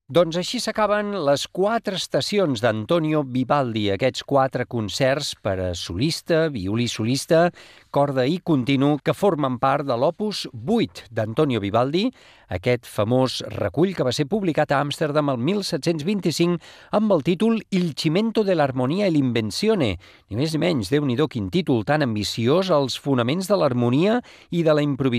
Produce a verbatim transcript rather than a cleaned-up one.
Doncs així s'acaben les quatre estacions d'Antonio Vivaldi, aquests quatre concerts per a solista, violí solista, corda i continu, que formen part de l'opus vuit d'Antonio Vivaldi, aquest famós recull que va ser publicat a Amsterdam el mil set-cents vint-i-cinc amb el títol Il cimento de l'armonia e l'invenzione. Ni més ni menys, Déu-n'hi-do, quin títol tan ambiciós, els fonaments de l'harmonia i de la improvisació